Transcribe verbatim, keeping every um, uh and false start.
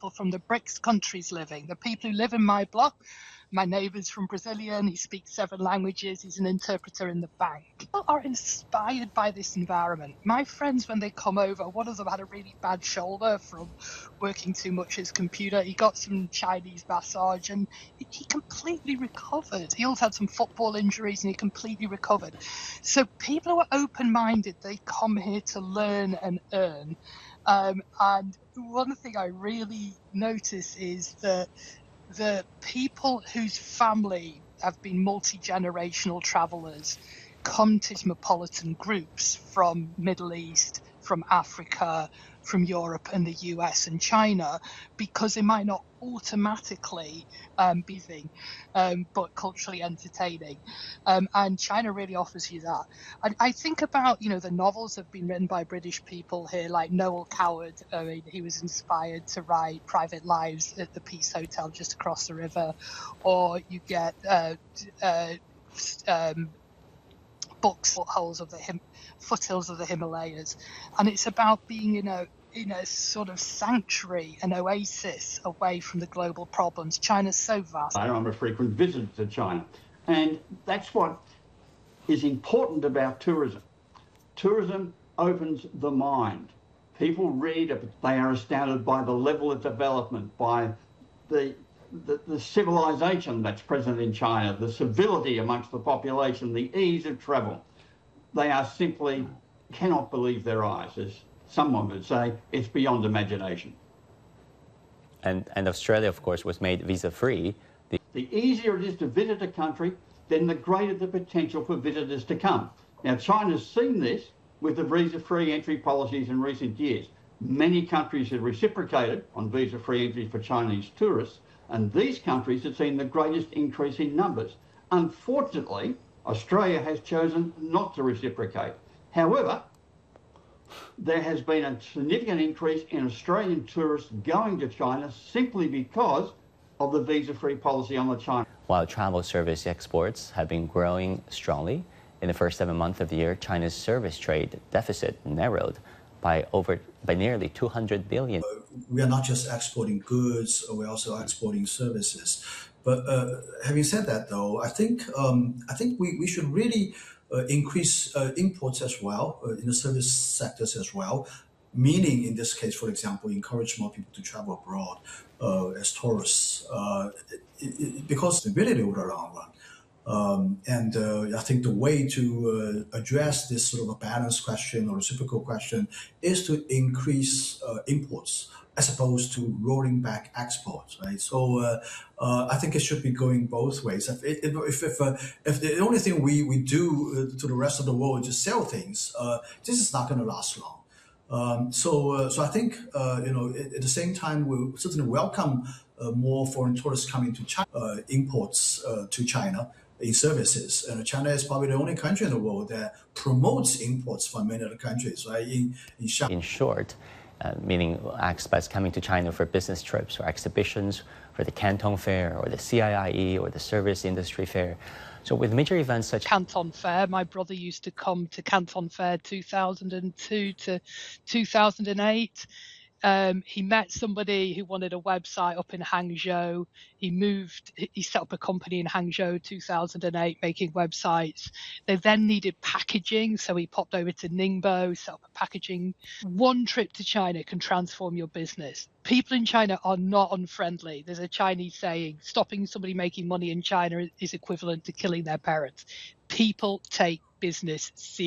people from the BRICS countries living. The people who live in my block, my neighbour's from Brazilian, he speaks seven languages, he's an interpreter in the bank. People are inspired by this environment. My friends, when they come over, one of them had a really bad shoulder from working too much his computer. He got some Chinese massage and he completely recovered. He also had some football injuries and he completely recovered. So people who are open-minded, they come here to learn and earn. Um, and one thing I really notice is that the people whose family have been multi-generational travellers come to cosmopolitan groups from Middle East, from Africa, from Europe and the U S and China, because they might not automatically um, be thing, um, but culturally entertaining. Um, and China really offers you that. And I think about, you know, the novels have been written by British people here, like Noel Coward. I mean, he was inspired to write Private Lives at the Peace Hotel just across the river. Or you get uh, uh, um, books, Foothills of the Him- Foothills of the Himalayas. And it's about being in a in a sort of sanctuary, an oasis away from the global problems. China's so vast. I'm a frequent visitor to China, and that's what is important about tourism. Tourism opens the mind. People read, they are astounded by the level of development, by the, the, the civilization that's present in China, the civility amongst the population, the ease of travel. They are simply cannot believe their eyes, as someone would say. It's beyond imagination. And, and Australia, of course, was made visa-free. The, the easier it is to visit a country, then the greater the potential for visitors to come. Now, China's seen this with the visa-free entry policies in recent years. Many countries have reciprocated on visa-free entry for Chinese tourists, and these countries have seen the greatest increase in numbers. Unfortunately, Australia has chosen not to reciprocate. However, there has been a significant increase in Australian tourists going to China simply because of the visa-free policy on the China. While travel service exports have been growing strongly, in the first seven months of the year, China's service trade deficit narrowed by over by nearly two hundred billion. Uh, we are not just exporting goods, we're also exporting services. But uh, having said that, though, I think um, I think we, we should really uh, increase uh, imports as well uh, in the service sectors as well. Meaning, in this case, for example, encourage more people to travel abroad uh, as tourists, uh, it, it, because stability over the long run. Um, and uh, I think the way to uh, address this sort of a balance question or reciprocal question is to increase uh, imports as opposed to rolling back exports, right? So uh, uh, I think it should be going both ways. If if if, if, uh, if the only thing we we do uh, to the rest of the world is just sell things, uh, this is not going to last long. Um, so uh, so I think uh, you know at, at the same time we certainly welcome uh, more foreign tourists coming to China, uh, imports uh, to China in services. Uh, China is probably the only country in the world that promotes imports from many other countries, right? In, in, in short, uh, meaning expats coming to China for business trips or exhibitions, for the Canton Fair or the C I I E or the Service Industry Fair. So with major events such as Canton Fair, my brother used to come to Canton Fair two thousand two to two thousand eight. Um, he met somebody who wanted a website up in Hangzhou. He moved, he set up a company in Hangzhou two thousand eight making websites. They then needed packaging, so he popped over to Ningbo, set up a packaging. One trip to China can transform your business. People in China are not unfriendly. There's a Chinese saying, stopping somebody making money in China is equivalent to killing their parents. People take business seriously.